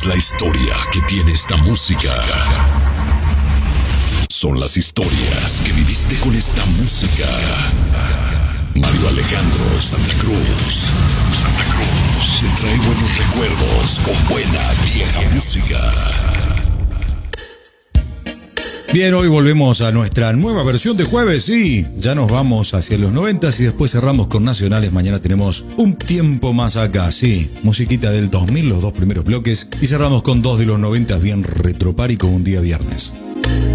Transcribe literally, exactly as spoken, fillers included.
es la historia que tiene esta música. Son las historias que viviste con esta música. Mario Alejandro Santa Cruz. Santa Cruz. Te trae buenos recuerdos con buena vieja música. Bien, hoy volvemos a nuestra nueva versión de jueves y ya nos vamos hacia los noventas y después cerramos con nacionales. Mañana tenemos un tiempo más acá, sí, musiquita del dos mil, los dos primeros bloques, y cerramos con dos de los noventas bien retropari con un día viernes.